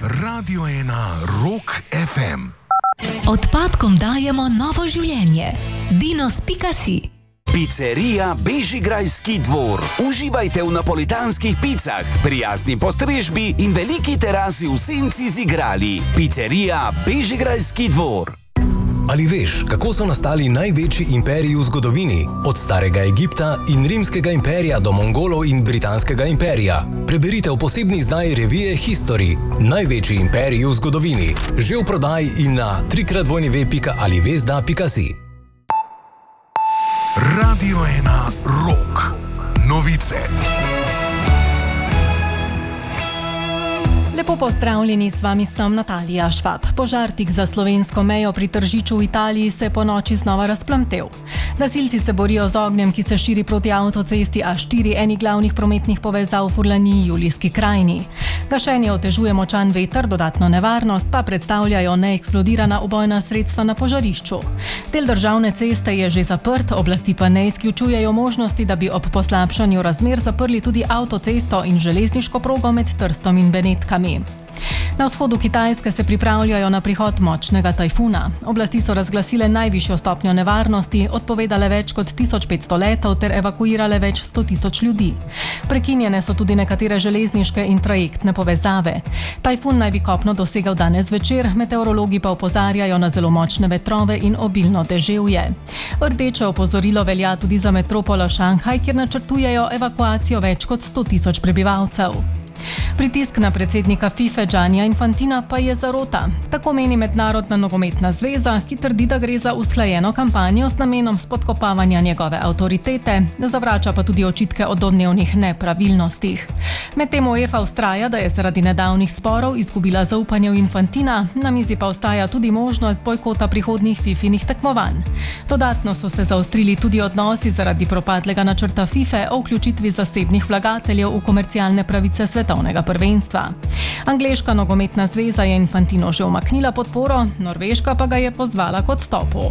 Radio 1 Rock FM. Odpadkom dajemo novo življenje. Dinos.si. Pizzeria Bežigrajski dvor. Uživajte v napolitanskih picah, prijazni postrežbi in veliki terasi v senci z igrali. Pizzeria Bežigrajski dvor. Ali veš, kako so nastali največji imperiji v zgodovini? Od starega Egipta in rimskega imperija do Mongolov in britanskega imperija. Preberite v posebni izdaji revije History. Največji imperiji v zgodovini. Že v prodaji in na www.alivesda.si. Radio 1 Rock. Novice. Lepo pozdravljeni, s vami sem Natalija Švab. Požar tik za slovensko mejo pri Tržiču v Italiji se je po noči znova razplamtel. Gasilci se borijo z ognjem, ki se širi proti avtocesti A4, eni glavnih prometnih povezav v Furlaniji, Julijski krajini. Gašenje otežuje močan veter, dodatno nevarnost pa predstavljajo neeksplodirana ubojna sredstva na požarišču. Del državne ceste je že zaprt, oblasti pa ne izključujejo možnosti, da bi ob poslabšanju razmer zaprli tudi avtocesto in železniško progo med Trstom in Benetkami. Na vzhodu Kitajske se pripravljajo na prihod močnega tajfuna. Oblasti so razglasile najvišjo stopnjo nevarnosti, odpovedale več kot 1500 letov ter evakuirale več 100 000 ljudi. Prekinjene so tudi nekatere železniške in trajektne povezave. Tajfun naj bi kopno dosegel danes večer, meteorologi pa opozarjajo na zelo močne vetrove in obilno deževje. Rdeče opozorilo velja tudi za metropolo Šanghaj, kjer načrtujejo evakuacijo več kot 100 000 prebivalcev. Pritisk na predsednika FIFA Giannia Infantina pa je zarota. Tako meni Mednarodna nogometna zveza, ki trdi, da gre za usklajeno kampanjo z namenom spodkopavanja njegove avtoritete, zavrača pa tudi očitke o domnevnih nepravilnostih. Medtem UEFA vztraja, da je zaradi nedavnih sporov izgubila zaupanje v Infantina, na mizi pa ostaja tudi možnost bojkota prihodnjih fifinih tekmovanj. Dodatno so se zaostrili tudi odnosi zaradi propadlega načrta FIFA o vključitvi zasebnih vlagateljev v komercialne pravice svetovnega prvenstva. Angleška nogometna zveza je Infantino že umaknila podporo, Norveška pa ga je pozvala k odstopu.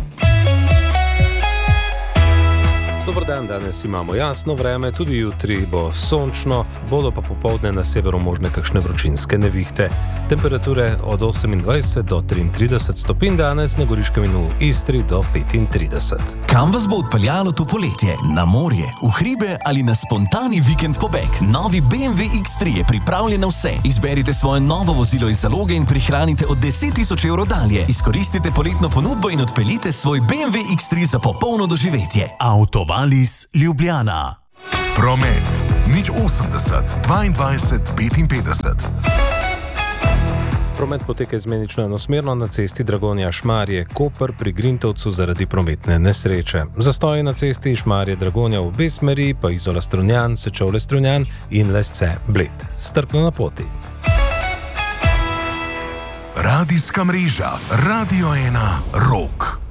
Dober dan, danes imamo jasno vreme, tudi jutri bo sončno, bodo pa popoldne na severu možne kakšne vročinske nevihte. Temperature od 28 do 33 stopinj danes, na Goriškem in v Istri do 35. Kam vas bo odpeljalo to poletje? Na morje, v hribe ali na spontani vikend pobeg? Novi BMW X3 je pripravljen na vse. Izberite svoje novo vozilo iz zaloge in prihranite od 10 000 evrov dalje. Izkoristite poletno ponudbo in odpeljite svoj BMW X3 za popolno doživetje. Valis Ljubljana. Promet nič 80 22 55. Promet poteka izmenično enosmerno na cesti Dragonja-Šmarje-Koper pri Grintovcu zaradi prometne nesreče. Zastoji na cesti Šmarje-Dragonja v obe smeri, pa Izola-Strunjan, Sečovle-Strunjan in Lesce-Bled. Strpno na poti. Radijska mreža Radio 1 Rock.